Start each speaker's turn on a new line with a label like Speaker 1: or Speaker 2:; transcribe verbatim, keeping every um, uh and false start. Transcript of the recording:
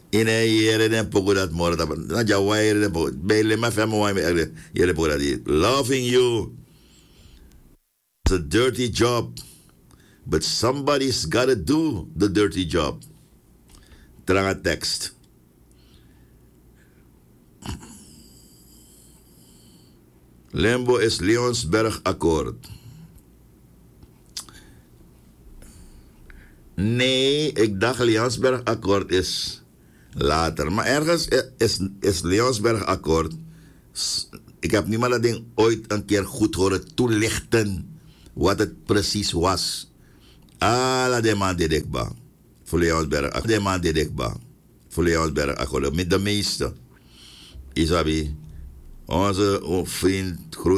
Speaker 1: In een jere den pogo dat moro dat na ja waire den pogo bij le ma famo wa me jere pogo dat loving you is a dirty job, but somebody's gotta do the dirty job. Tranga tekst. Lembo is Leonsberg akkoord. Nee, ik dacht Leonsberg akkoord is later. Maar ergens is, is Leonsberg akkoord. Ik heb niemand dat ding ooit een keer goed horen toelichten wat het precies was. Ala de man deed ik ba. Voor Leonsberg. De man deed ik ba. Voor Leonsberg akkoord. Met de meeste. Isabi. Onze vriend,